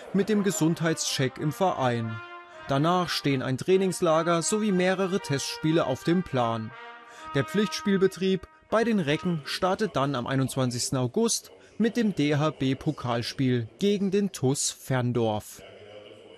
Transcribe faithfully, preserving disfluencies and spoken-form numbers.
mit dem Gesundheitscheck im Verein. Danach stehen ein Trainingslager sowie mehrere Testspiele auf dem Plan. Der Pflichtspielbetrieb bei den Recken startet dann am einundzwanzigsten August mit dem D H B-Pokalspiel gegen den T U S Ferndorf.